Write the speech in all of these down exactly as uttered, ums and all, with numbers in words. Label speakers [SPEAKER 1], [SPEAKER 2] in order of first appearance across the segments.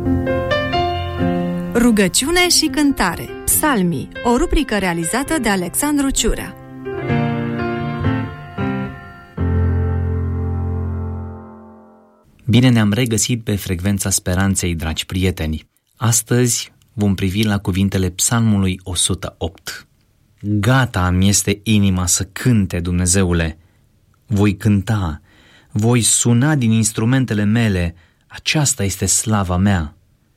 [SPEAKER 1] Rugăciune și cântare. Psalmii, o rubrică realizată de Alexandru Ciurea.
[SPEAKER 2] Bine ne-am regăsit pe frecvența speranței, dragi prieteni. Astăzi vom privi la cuvintele Psalmului o sută opt. Gata mi este inima să cânte, Dumnezeule. Voi cânta, voi suna din instrumentele mele, aceasta este slava mea.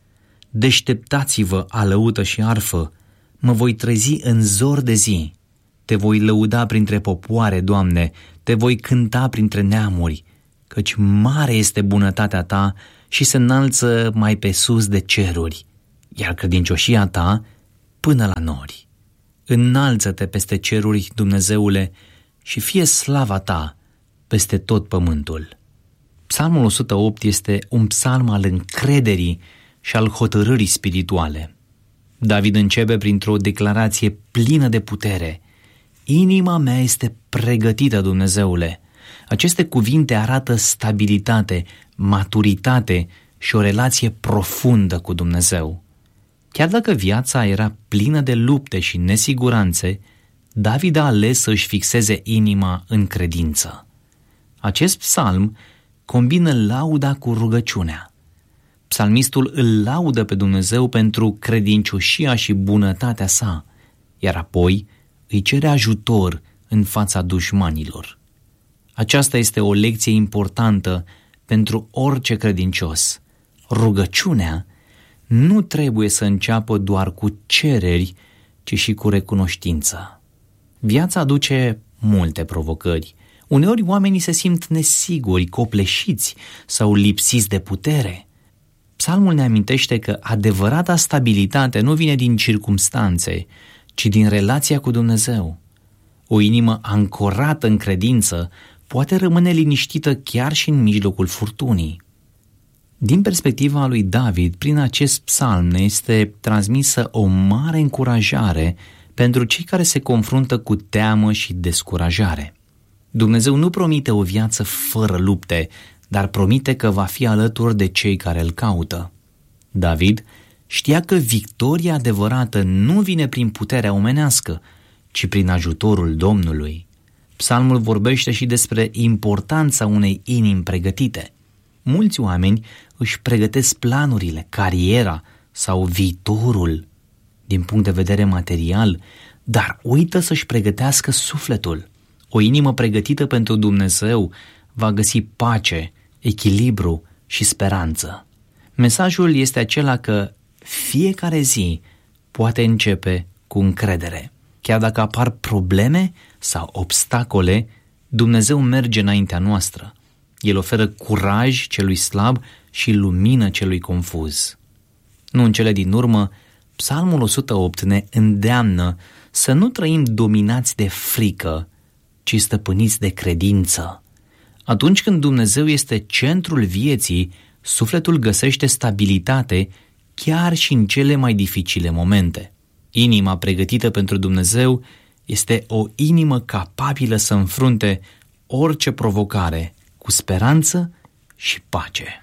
[SPEAKER 2] Deșteptați-vă, alăută și arfă, mă voi trezi în zor de zi. Te voi lăuda printre popoare, Doamne, te voi cânta printre neamuri, căci mare este bunătatea ta și se înalță mai pe sus de ceruri, iar credincioșia ta până la nori. Înalță-te peste ceruri, Dumnezeule, și fie slava ta peste tot pământul. Psalmul o sută opt este un psalm al încrederii și al hotărârii spirituale. David începe printr-o declarație plină de putere. Inima mea este pregătită, Dumnezeule. Aceste cuvinte arată stabilitate, maturitate și o relație profundă cu Dumnezeu. Chiar dacă viața era plină de lupte și nesiguranțe, David a ales să-și fixeze inima în credință. Acest psalm combină lauda cu rugăciunea. Psalmistul îl laudă pe Dumnezeu pentru credincioșia și bunătatea sa, iar apoi îi cere ajutor în fața dușmanilor. Aceasta este o lecție importantă pentru orice credincios. Rugăciunea nu trebuie să înceapă doar cu cereri, ci și cu recunoștință. Viața aduce multe provocări. Uneori oamenii se simt nesiguri, copleșiți sau lipsiți de putere. Psalmul ne amintește că adevărata stabilitate nu vine din circumstanțe, ci din relația cu Dumnezeu. O inimă ancorată în credință poate rămâne liniștită chiar și în mijlocul furtunii. Din perspectiva lui David, prin acest psalm ne este transmisă o mare încurajare pentru cei care se confruntă cu teamă și descurajare. Dumnezeu nu promite o viață fără lupte, dar promite că va fi alături de cei care îl caută. David știa că victoria adevărată nu vine prin puterea omenească, ci prin ajutorul Domnului. Psalmul vorbește și despre importanța unei inimi pregătite. Mulți oameni își pregătesc planurile, cariera sau viitorul din punct de vedere material, dar uită să-și pregătească sufletul. O inimă pregătită pentru Dumnezeu va găsi pace, echilibru și speranță. Mesajul este acela că fiecare zi poate începe cu încredere. Chiar dacă apar probleme sau obstacole, Dumnezeu merge înaintea noastră. El oferă curaj celui slab și lumină celui confuz. Nu în cele din urmă, Psalmul o sută opt ne îndeamnă să nu trăim dominați de frică, ci stăpâniți de credință. Atunci când Dumnezeu este centrul vieții, sufletul găsește stabilitate chiar și în cele mai dificile momente. Inima pregătită pentru Dumnezeu este o inimă capabilă să înfrunte orice provocare cu speranță și pace.